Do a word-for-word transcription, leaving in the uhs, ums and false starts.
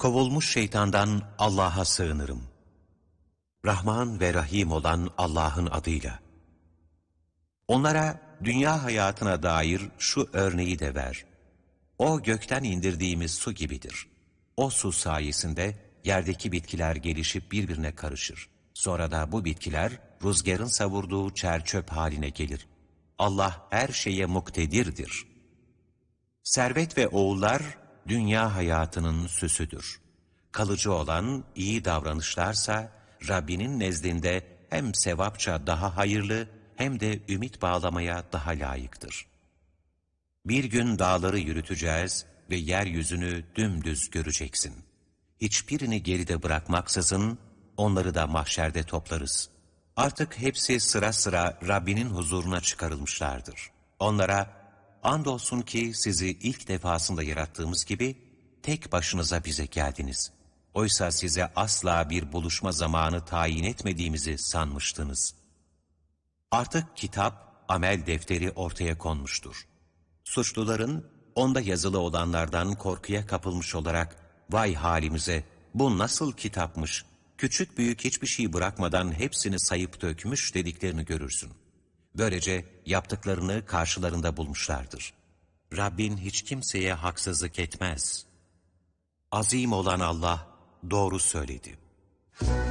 Kovulmuş şeytandan Allah'a sığınırım. Rahman ve Rahim olan Allah'ın adıyla. Onlara dünya hayatına dair şu örneği de ver. O gökten indirdiğimiz su gibidir. O su sayesinde yerdeki bitkiler gelişip birbirine karışır. Sonra da bu bitkiler rüzgarın savurduğu çer-çöp haline gelir. Allah her şeye muktedirdir. Servet ve oğullar dünya hayatının süsüdür. Kalıcı olan iyi davranışlarsa Rabbinin nezdinde hem sevapça daha hayırlı hem de ümit bağlamaya daha layıktır. Bir gün dağları yürüteceğiz ve yeryüzünü dümdüz göreceksin. Hiçbirini geride bırakmaksızın onları da mahşerde toplarız. Artık hepsi sıra sıra Rabbinin huzuruna çıkarılmışlardır. Onlara, andolsun ki sizi ilk defasında yarattığımız gibi tek başınıza bize geldiniz. Oysa size asla bir buluşma zamanı tayin etmediğimizi sanmıştınız. Artık kitap, amel defteri ortaya konmuştur. Suçluların onda yazılı olanlardan korkuya kapılmış olarak vay halimize bu nasıl kitapmış, küçük büyük hiçbir şey bırakmadan hepsini sayıp dökmüş dediklerini görürsün. Böylece yaptıklarını karşılarında bulmuşlardır. Rabbin hiç kimseye haksızlık etmez. Azim olan Allah doğru söyledi.